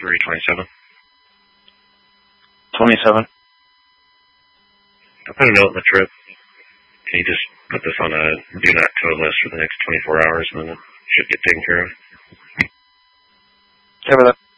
327. 27. I put a note in the trip. Can you just put this on a do not tow list for the next 24 hours, and then it should get taken care of? Okay with that.